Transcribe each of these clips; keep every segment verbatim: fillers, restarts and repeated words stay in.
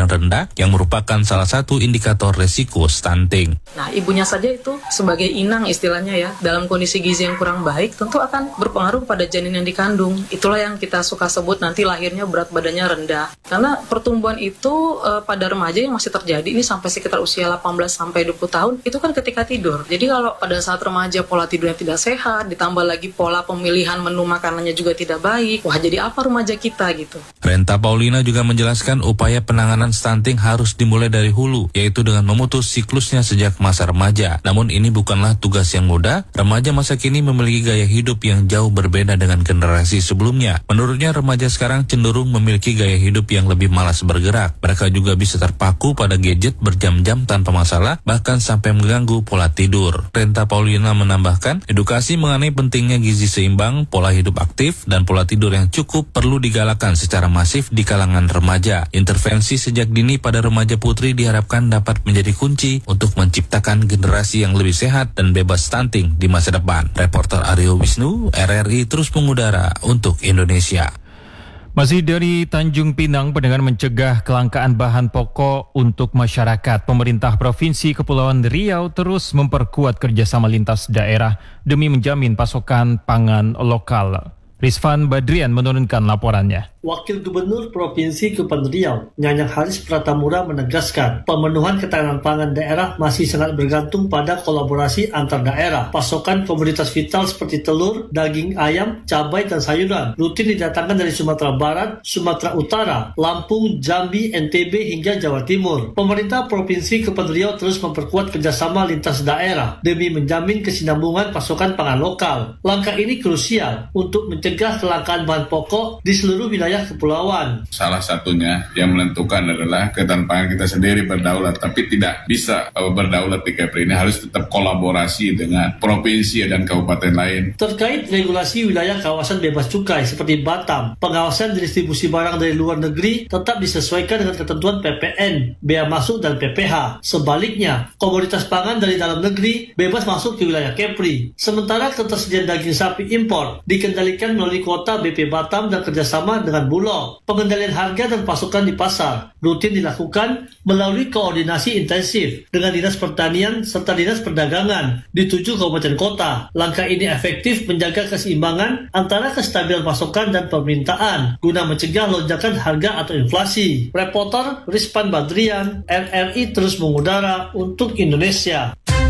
yang rendah yang merupakan salah satu indikator resiko stunting. Nah, ibunya saja itu sebagai inang istilahnya ya, dalam kondisi gizi yang kurang baik tentu akan berpengaruh pada janin yang dikandung. Itulah yang kita suka sebut nanti lahirnya berat badannya rendah. Karena pertumbuhan itu e, pada remaja yang masih terjadi ini sampai sekitar usia delapan belas sampai dua puluh tahun itu kan ketika tidur. Jadi kalau pada saat remaja pola tidurnya tidak sehat, ditambah lagi pola pemilihan menu makanannya juga tidak baik, wah jadi apa remaja kita gitu. Renta Paulina juga menjelaskan upaya penanganan stunting harus dimulai dari hulu, yaitu dengan memutus siklusnya sejak masa remaja. Namun ini bukanlah tugas yang mudah. Remaja masa kini memiliki gaya hidup yang jauh berbeda dengan generasi sebelumnya. Menurutnya remaja sekarang cenderung memiliki gaya hidup yang lebih malas bergerak. Mereka juga bisa terpaku pada gadget berjam-jam tanpa masalah, bahkan sampai mengganggu pola tidur. Renta Paulina menambahkan, edukasi mengenai pentingnya gizi seimbang, pola hidup aktif, dan pola tidur yang cukup perlu digalakan secara masif di kalangan remaja. Intervensi sejak dini pada remaja putri diharapkan dapat menjadi kunci untuk menciptakan generasi yang lebih sehat dan bebas stunting di masa depan. Reporter Aryo Wisnu, R R I terus mengudara untuk Indonesia. Masih dari Tanjung Pinang, pendengar, mencegah kelangkaan bahan pokok untuk masyarakat. Pemerintah Provinsi Kepulauan Riau terus memperkuat kerjasama lintas daerah demi menjamin pasokan pangan lokal. Rizvan Badrian menurunkan laporannya. Wakil Gubernur Provinsi Kepulauan Riau, Nyanyang Haris Pratamura menegaskan, pemenuhan ketahanan pangan daerah masih sangat bergantung pada kolaborasi antar daerah. Pasokan komoditas vital seperti telur, daging ayam, cabai, dan sayuran rutin didatangkan dari Sumatera Barat, Sumatera Utara, Lampung, Jambi, N T B, hingga Jawa Timur. Pemerintah Provinsi Kepulauan Riau terus memperkuat kerjasama lintas daerah demi menjamin kesinambungan pasokan pangan lokal. Langkah ini krusial untuk mencegah kelangkaan bahan pokok di seluruh wilayah kepulauan. Salah satunya yang menentukan adalah ketahanan pangan kita sendiri berdaulat, tapi tidak bisa berdaulat di Kepri ini, harus tetap kolaborasi dengan provinsi dan kabupaten lain. Terkait regulasi wilayah kawasan bebas cukai seperti Batam, pengawasan distribusi barang dari luar negeri tetap disesuaikan dengan ketentuan P P N, bea masuk, dan P P H. Sebaliknya, komoditas pangan dari dalam negeri bebas masuk ke wilayah Kepri. Sementara ketersediaan daging sapi impor dikendalikan melalui kuota B P Batam dan kerjasama dengan Bulog. Pengendalian harga dan pasokan di pasar rutin dilakukan melalui koordinasi intensif dengan Dinas Pertanian serta Dinas Perdagangan di tujuh kabupaten kota. Langkah ini efektif menjaga keseimbangan antara kestabilan pasokan dan permintaan guna mencegah lonjakan harga atau inflasi. Reporter Rizvan Badrian, R R I terus mengudara untuk Indonesia.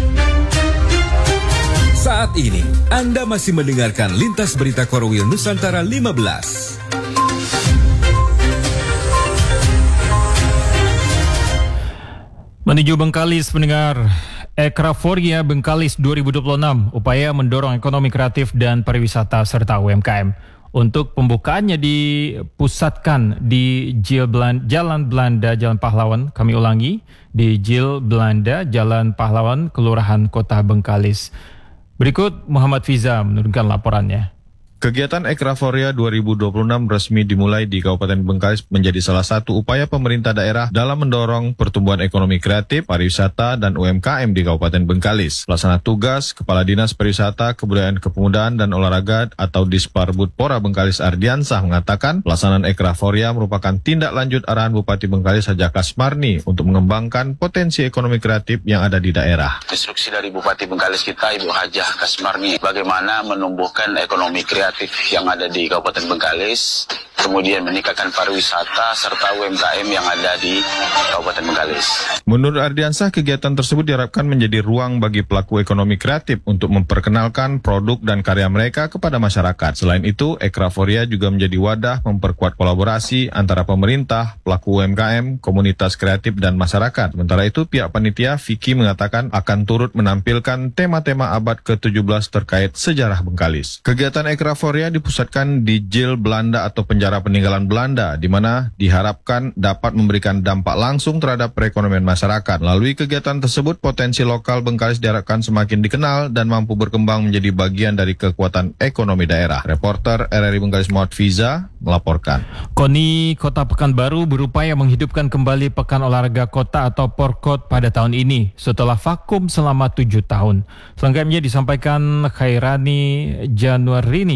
Saat ini Anda masih mendengarkan Lintas Berita Korwil Nusantara lima belas. Menuju Bengkalis, pendengar. Ekraforia Bengkalis dua ribu dua puluh enam, upaya mendorong ekonomi kreatif dan pariwisata serta U M K M. Untuk pembukaannya dipusatkan di Jil Belan- Jalan Belanda, Jalan Pahlawan, kami ulangi, di Jil Belanda, Jalan Pahlawan, Kelurahan Kota Bengkalis. Berikut Muhammad Fiza menurunkan laporannya. Kegiatan Ekraforia dua ribu dua puluh enam resmi dimulai di Kabupaten Bengkalis menjadi salah satu upaya pemerintah daerah dalam mendorong pertumbuhan ekonomi kreatif, pariwisata, dan U M K M di Kabupaten Bengkalis. Pelaksana tugas Kepala Dinas Pariwisata, Kebudayaan, Kepemudaan, dan Olahraga atau Disparbudpora Bengkalis Ardiansah mengatakan pelaksanaan Ekraforia merupakan tindak lanjut arahan Bupati Bengkalis Hajah Kasmarni untuk mengembangkan potensi ekonomi kreatif yang ada di daerah. Instruksi dari Bupati Bengkalis kita, Ibu Hajah Kasmarni, bagaimana menumbuhkan ekonomi kreatif yang ada di Kabupaten Bengkalis, kemudian meningkatkan pariwisata serta U M K M yang ada di Kabupaten Bengkalis. Menurut Ardiansah, kegiatan tersebut diharapkan menjadi ruang bagi pelaku ekonomi kreatif untuk memperkenalkan produk dan karya mereka kepada masyarakat. Selain itu, Ekraforia juga menjadi wadah memperkuat kolaborasi antara pemerintah, pelaku U M K M, komunitas kreatif, dan masyarakat. Sementara itu, pihak panitia Vicky mengatakan akan turut menampilkan tema-tema abad ke tujuh belas terkait sejarah Bengkalis. Kegiatan Ekraforia Ekraforia dipusatkan di Jil Belanda atau penjara peninggalan Belanda, di mana diharapkan dapat memberikan dampak langsung terhadap perekonomian masyarakat. Melalui kegiatan tersebut, potensi lokal Bengkalis diharapkan semakin dikenal dan mampu berkembang menjadi bagian dari kekuatan ekonomi daerah. Reporter R R I Bengkalis Muhammad Fiza melaporkan. KONI Kota Pekanbaru berupaya menghidupkan kembali Pekan Olahraga Kota atau Porkot pada tahun ini setelah vakum selama tujuh tahun. Selengkapnya disampaikan Khairani Januarini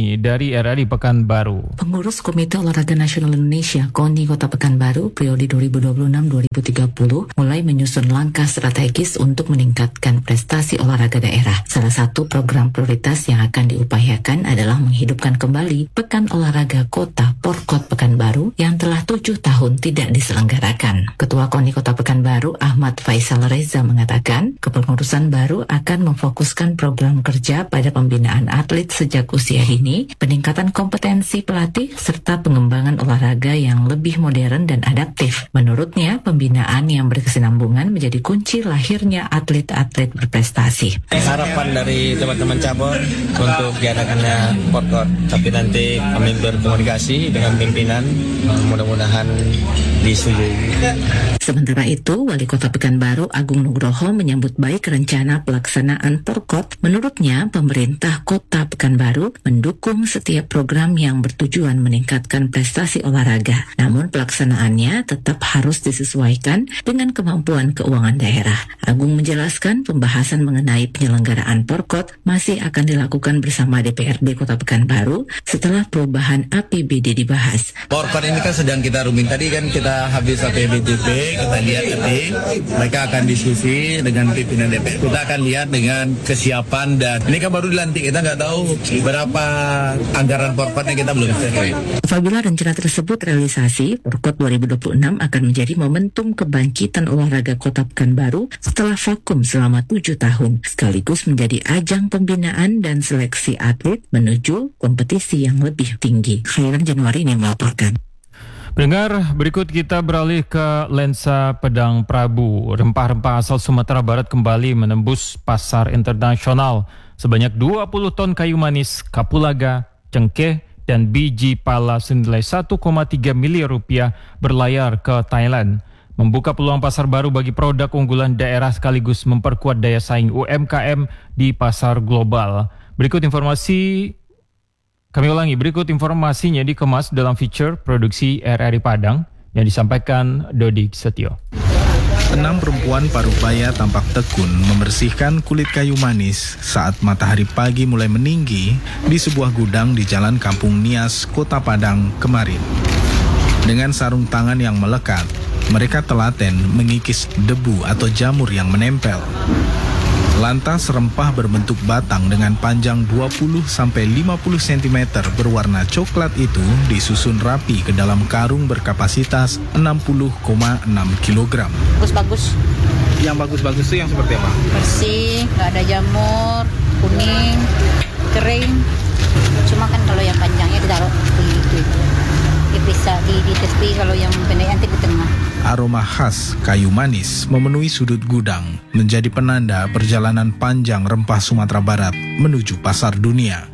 ini dari R R I Pekanbaru. Pengurus Komite Olahraga Nasional Indonesia KONI Kota Pekanbaru periode dua ribu dua puluh enam sampai dua ribu tiga puluh mulai menyusun langkah strategis untuk meningkatkan prestasi olahraga daerah. Salah satu program prioritas yang akan diupayakan adalah menghidupkan kembali Pekan Olahraga Kota Porkot Pekanbaru yang telah tujuh tahun tidak diselenggarakan. Ketua KONI Kota Pekanbaru Ahmad Faisal Reza mengatakan, kepengurusan baru akan memfokuskan program kerja pada pembinaan atlet sejak usia dini, peningkatan kompetensi pelatih, serta pengembangan olahraga yang lebih modern dan adaptif. Menurutnya, pembinaan yang berkesinambungan menjadi kunci lahirnya atlet-atlet berprestasi. Harapan dari teman-teman cabur untuk diadakannya Porkot, tapi nanti kami berkomunikasi dengan pimpinan, mudah-mudahan disetujui. Sementara itu, Wali Kota Pekanbaru Agung Nugroho menyambut baik rencana pelaksanaan Porkot. Menurutnya, pemerintah Kota Pekanbaru mendukung setiap program yang bertujuan meningkatkan prestasi olahraga. Namun pelaksanaannya tetap harus disesuaikan dengan kemampuan keuangan daerah. Agung menjelaskan pembahasan mengenai penyelenggaraan Porkot masih akan dilakukan bersama D P R D Kota Pekanbaru setelah perubahan A P B D dibahas. Porkot ini kan sedang kita rumin, tadi kan kita habis A P B D P, kita lihat nanti mereka akan diskusi dengan pimpinan D P R. Kita akan lihat dengan kesiapan, dan ini kan baru dilantik, kita nggak tahu berapa anggaran Porkotnya, kita belum tahu. Apabila rencana tersebut realisasi, Porkot dua ribu dua puluh enam akan menjadi momentum kebangkitan olahraga Kota Pekanbaru setelah vakum selama tujuh tahun, sekaligus menjadi ajang pembinaan dan seleksi atlet menuju kompetisi yang lebih tinggi. Khairan Januari ini melaporkan. Pendengar, berikut kita beralih ke lensa Pedang Prabu. Rempah-rempah asal Sumatera Barat kembali menembus pasar internasional. Sebanyak dua puluh ton kayu manis, kapulaga, cengkeh, dan biji pala senilai satu koma tiga miliar rupiah berlayar ke Thailand. Membuka peluang pasar baru bagi produk unggulan daerah sekaligus memperkuat daya saing U M K M di pasar global. Berikut informasi Kami ulangi, berikut informasinya dikemas dalam feature produksi R R I Padang yang disampaikan Dodi Setio. Enam perempuan parubaya tampak tekun membersihkan kulit kayu manis saat matahari pagi mulai meninggi di sebuah gudang di Jalan Kampung Nias, Kota Padang kemarin. Dengan sarung tangan yang melekat, mereka telaten mengikis debu atau jamur yang menempel. Lantas rempah berbentuk batang dengan panjang dua puluh sampai lima puluh sentimeter berwarna coklat itu disusun rapi ke dalam karung berkapasitas enam puluh koma enam kilogram. Bagus-bagus. Yang bagus-bagus itu yang seperti apa? Bersih, nggak ada jamur, kuning, kering. Cuma kan kalau yang panjangnya ditaruh di itu. Bisa di, di tepi, kalau yang pendek nanti di tengah. Aroma khas kayu manis memenuhi sudut gudang, menjadi penanda perjalanan panjang rempah Sumatera Barat menuju pasar dunia.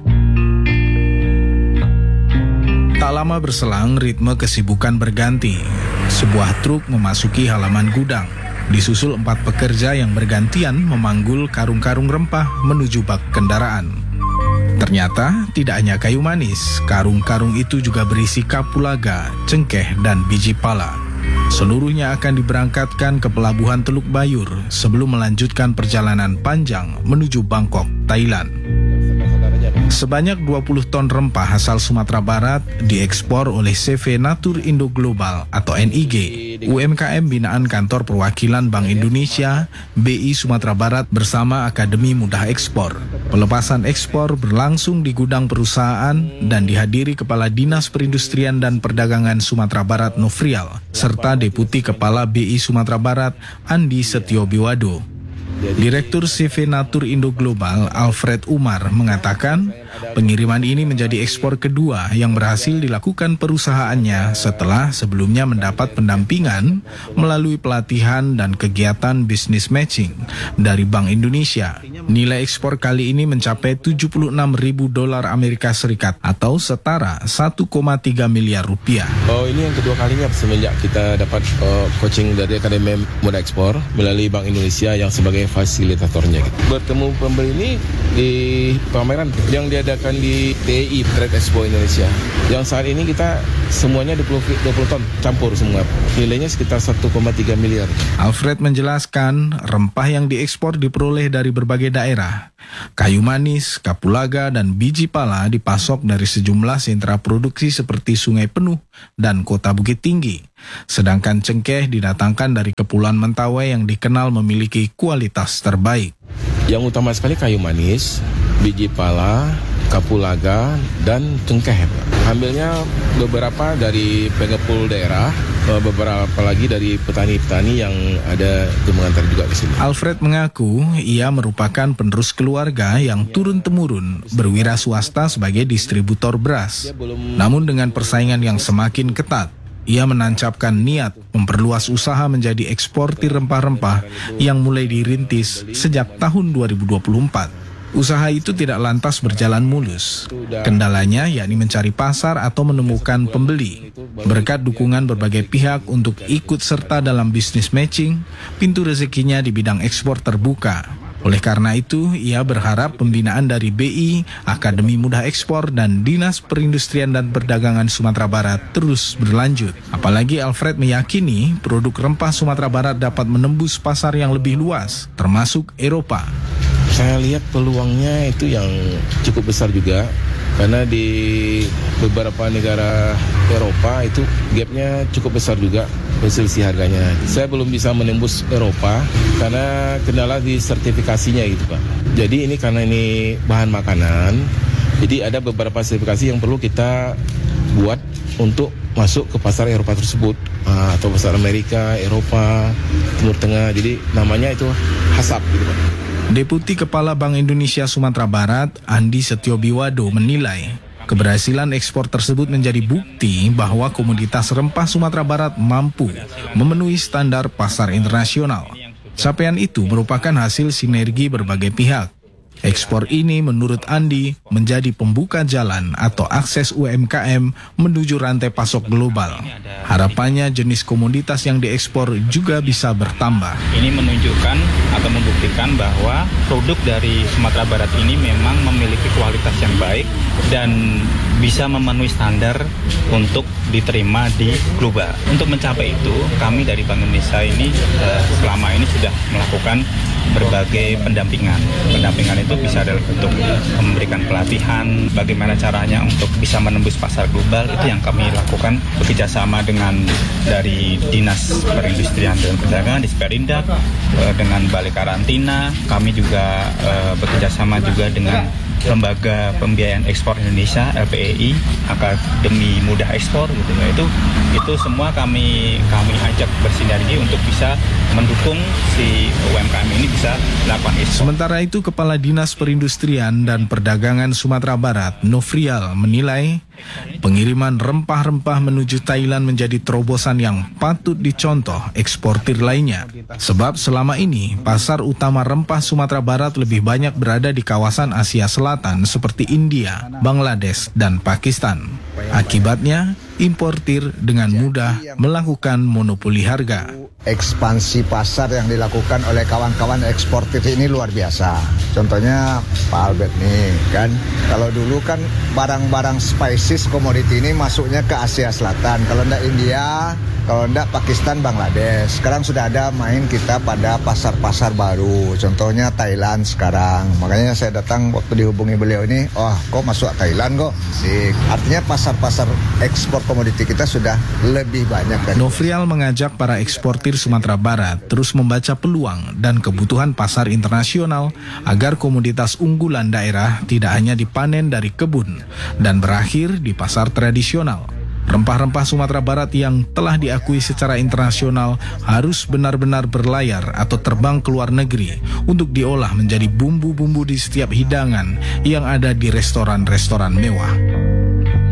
Tak lama berselang, ritme kesibukan berganti. Sebuah truk memasuki halaman gudang, disusul empat pekerja yang bergantian memanggul karung-karung rempah menuju bak kendaraan. Ternyata tidak hanya kayu manis, karung-karung itu juga berisi kapulaga, cengkeh, dan biji pala. Seluruhnya akan diberangkatkan ke pelabuhan Teluk Bayur sebelum melanjutkan perjalanan panjang menuju Bangkok, Thailand. Sebanyak dua puluh ton rempah asal Sumatera Barat diekspor oleh C V Natur Indo Global atau N I G, U M K M binaan Kantor Perwakilan Bank Indonesia, B I Sumatera Barat bersama Akademi Mudah Ekspor. Pelepasan ekspor berlangsung di gudang perusahaan dan dihadiri Kepala Dinas Perindustrian dan Perdagangan Sumatera Barat Nofrial, serta Deputi Kepala B I Sumatera Barat Andi Setio Biwado. Direktur C V Natur Indo Global Alfred Umar mengatakan pengiriman ini menjadi ekspor kedua yang berhasil dilakukan perusahaannya setelah sebelumnya mendapat pendampingan melalui pelatihan dan kegiatan business matching dari Bank Indonesia. Nilai ekspor kali ini mencapai tujuh puluh enam ribu dolar Amerika Serikat atau setara satu koma tiga miliar rupiah. Oh, ini yang kedua kalinya semenjak kita dapat uh, coaching dari Akademi Mudah Ekspor melalui Bank Indonesia yang sebagai fasilitatornya. Bertemu pembeli ini di pameran yang dia diadakan di T I Trade Expo Indonesia. Yang saat ini kita semuanya dua puluh ton campur semua. Nilainya sekitar satu koma tiga miliar. Alfred menjelaskan rempah yang diekspor diperoleh dari berbagai daerah. Kayu manis, kapulaga, dan biji pala dipasok dari sejumlah sentra produksi seperti Sungai Penuh dan Kota Bukit Tinggi. Sedangkan cengkeh didatangkan dari Kepulauan Mentawai yang dikenal memiliki kualitas terbaik. Yang utama sekali kayu manis, biji pala, kapulaga, dan cengkeh. Ambilnya beberapa dari pengepul daerah, beberapa lagi dari petani-petani yang ada di mengantar juga ke sini. Alfred mengaku ia merupakan penerus keluarga yang turun-temurun berwira swasta sebagai distributor beras. Namun dengan persaingan yang semakin ketat, ia menancapkan niat memperluas usaha menjadi eksportir rempah-rempah yang mulai dirintis sejak tahun dua ribu dua puluh empat. Usaha itu tidak lantas berjalan mulus. Kendalanya yakni mencari pasar atau menemukan pembeli. Berkat dukungan berbagai pihak untuk ikut serta dalam bisnis matching, pintu rezekinya di bidang ekspor terbuka. Oleh karena itu, ia berharap pembinaan dari B I, Akademi Mudah Ekspor, dan Dinas Perindustrian dan Perdagangan Sumatera Barat terus berlanjut. Apalagi Alfred meyakini produk rempah Sumatera Barat dapat menembus pasar yang lebih luas, termasuk Eropa. Saya lihat peluangnya itu yang cukup besar juga, karena di beberapa negara Eropa itu gapnya cukup besar juga selisih harganya. Saya belum bisa menembus Eropa karena kendala di sertifikasinya gitu Pak. Jadi ini karena ini bahan makanan, jadi ada beberapa sertifikasi yang perlu kita buat untuk masuk ke pasar Eropa tersebut, atau pasar Amerika, Eropa, Timur Tengah. Jadi namanya itu HACCP gitu Pak. Deputi Kepala Bank Indonesia Sumatera Barat, Andi Setiobiwado, menilai keberhasilan ekspor tersebut menjadi bukti bahwa komoditas rempah Sumatera Barat mampu memenuhi standar pasar internasional. Capaian itu merupakan hasil sinergi berbagai pihak. Ekspor ini menurut Andi menjadi pembuka jalan atau akses U M K M menuju rantai pasok global. Harapannya jenis komoditas yang diekspor juga bisa bertambah. Ini menunjukkan atau membuktikan bahwa produk dari Sumatera Barat ini memang memiliki kualitas yang baik dan bisa memenuhi standar untuk diterima di global. Untuk mencapai itu, kami dari Bank Indonesia ini eh, selama ini sudah melakukan berbagai pendampingan. Pendampingan itu bisa dalam bentuk memberikan pelatihan, bagaimana caranya untuk bisa menembus pasar global, itu yang kami lakukan bekerjasama dengan dari Dinas Perindustrian dan Perdagangan, Disperindak, dengan Balai Karantina. Kami juga uh, bekerjasama juga dengan Lembaga Pembiayaan Ekspor Indonesia L P E I, Akademi Mudah Ekspor gitu ya. Itu itu semua kami kami ajak bersinergi untuk bisa mendukung si U M K M ini bisa melakukan ekspor. Sementara itu, Kepala Dinas Perindustrian dan Perdagangan Sumatera Barat, Nofrial, menilai pengiriman rempah-rempah menuju Thailand menjadi terobosan yang patut dicontoh eksportir lainnya. Sebab selama ini pasar utama rempah Sumatera Barat lebih banyak berada di kawasan Asia Selatan seperti India, Bangladesh, dan Pakistan. Akibatnya, importir dengan mudah melakukan monopoli harga. Ekspansi pasar yang dilakukan oleh kawan-kawan eksportir ini luar biasa. Contohnya Pak Albert nih kan, kalau dulu kan barang-barang spices komoditi ini masuknya ke Asia Selatan. Kalau enggak India, kalau enggak Pakistan, Bangladesh. Sekarang sudah ada main kita pada pasar-pasar baru. Contohnya Thailand sekarang. Makanya saya datang waktu dihubungi beliau ini, oh kok masuk Thailand kok. Sik. Artinya pasar-pasar ekspor komoditi kita sudah lebih banyak. Nofrial mengajak para eksportir Sumatera Barat terus membaca peluang dan kebutuhan pasar internasional agar komoditas unggulan daerah tidak hanya dipanen dari kebun dan berakhir di pasar tradisional. Rempah-rempah Sumatera Barat yang telah diakui secara internasional harus benar-benar berlayar atau terbang ke luar negeri untuk diolah menjadi bumbu-bumbu di setiap hidangan yang ada di restoran-restoran mewah.